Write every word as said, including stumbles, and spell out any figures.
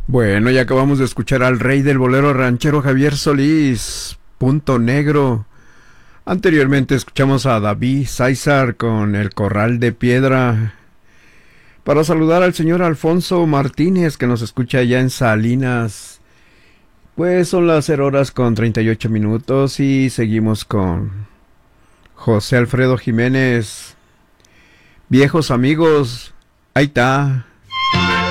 Bueno, ya acabamos de escuchar al rey del bolero ranchero Javier Solís, Punto Negro. Anteriormente escuchamos a David César con El Corral de Piedra. Para saludar al señor Alfonso Martínez que nos escucha allá en Salinas. Pues son las cero horas con treinta y ocho minutos y seguimos con José Alfredo Jiménez. Viejos amigos, ahí está.